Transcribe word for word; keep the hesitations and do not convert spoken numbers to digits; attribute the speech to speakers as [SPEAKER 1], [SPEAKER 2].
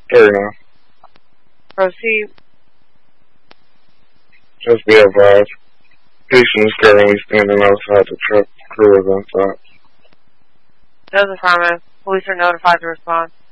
[SPEAKER 1] thirty-nine.
[SPEAKER 2] Proceed.
[SPEAKER 1] Just be advised. Patient is currently standing outside the truck. Crew is inside.
[SPEAKER 2] Those affirmative. Police are notified to respond.